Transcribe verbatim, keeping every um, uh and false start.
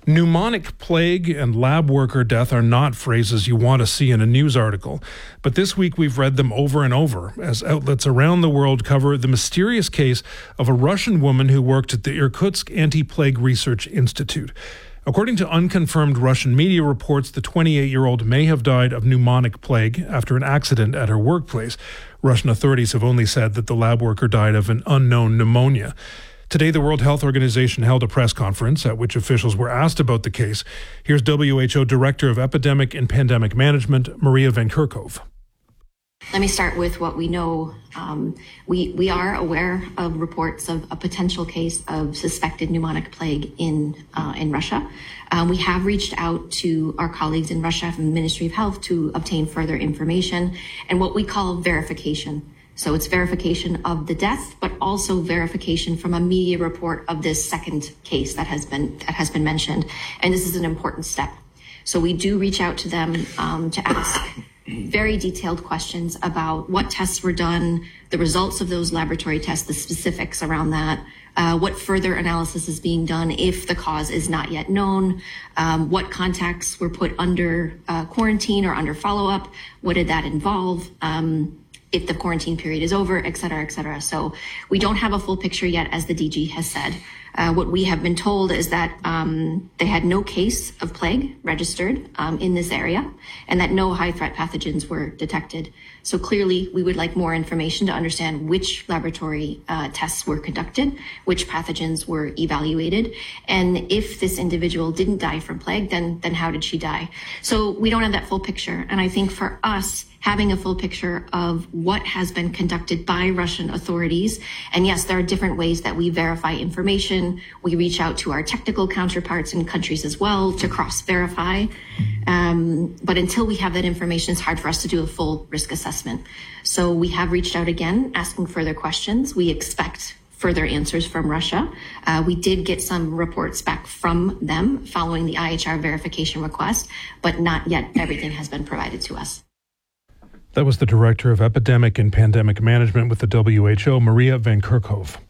Pneumonic plague and lab worker death are not phrases you want to see in a news article, but this week we've read them over and over as outlets around the world cover the mysterious case of a Russian woman who worked at the Irkutsk Anti-Plague Research Institute. According to unconfirmed Russian media reports, the twenty-eight-year-old may have died of pneumonic plague after an accident at her workplace. Russian authorities have only said that the lab worker died of an unknown pneumonia. Today, the World Health Organization held a press conference at which officials were asked about the case. Here's W H O Director of Epidemic and Pandemic Management, Maria Van Kerkhove. Let me start with what we know. Um, we, we are aware of reports of a potential case of suspected pneumonic plague in, uh, in Russia. Um, we have reached out to our colleagues in Russia from the Ministry of Health to obtain further information and what we call verification. So it's verification of the death, but also verification from a media report of this second case that has been that has been mentioned. And this is an important step. So we do reach out to them um, to ask very detailed questions about what tests were done, the results of those laboratory tests, the specifics around that, uh, what further analysis is being done if the cause is not yet known, um, what contacts were put under uh, quarantine or under follow-up, what did that involve, um, if the quarantine period is over, et cetera, et cetera. So we don't have a full picture yet, as the D G has said. Uh, what we have been told is that um, they had no case of plague registered um, in this area and that no high threat pathogens were detected. So clearly we would like more information to understand which laboratory uh, tests were conducted, which pathogens were evaluated, and if this individual didn't die from plague, then, then how did she die? So we don't have that full picture. And I think for us, having a full picture of what has been conducted by Russian authorities, and yes, there are different ways that we verify information. We reach out to our technical counterparts in countries as well to cross-verify. Um, but until we have that information, it's hard for us to do a full risk assessment. So we have reached out again, asking further questions. We expect further answers from Russia. Uh, we did get some reports back from them following the I H R verification request, but not yet everything has been provided to us. That was the Director of Epidemic and Pandemic Management with the W H O, Maria Van Kerkhove.